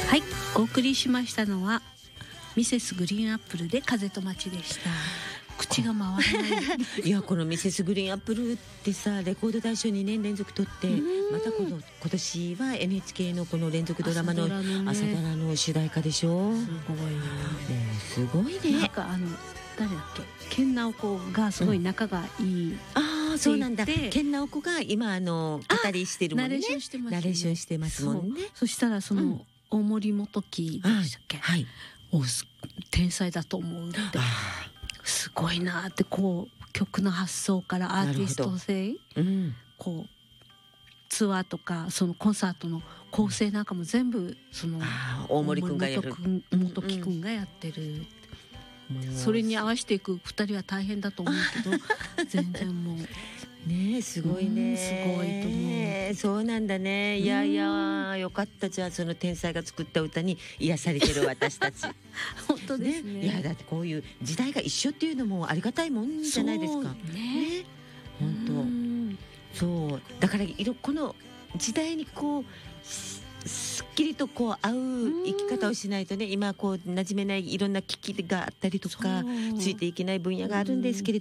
はい、お送りしましたのはミセスグリーンアップルで風と街でした。口が回らないいや、このミセスグリーンアップルってさ、レコード大賞2年連続取って、また今年は NHK のこの連続ドラマの朝ドラの主題歌でしょ。 すごいな、 すごいね。 なんか誰だっけ、研ナオコがすごい仲がいい、 ああ、そうなんだ。研ナオコが今語りしてるもんね。 ナレーションしてますね。 ナレーションしてますもんね。 そしたらその大森元樹でしたっけ、 はい、 天才だと思うって、すごいなって、こう曲の発想からアーティスト性、こうツアーとかそのコンサートの構成なんかも全部その大森くんがやる、 元樹くんがやってる。それに合わせていく2人は大変だと思うけど全然もうね、すごいね、 すごいと思う。 そうなんだね。いやいや、よかった。じゃあその天才が作った歌に癒されてる私たち本当ですね。 いや、だってこういう時代が一緒っていうのもありがたいもんじゃないですかね。本当そうだから、この時代にこうすっきりとこう合う生き方をしないとね、今こう馴染めないいろんな危機があったりとか、ついていけない分野があるんですけれど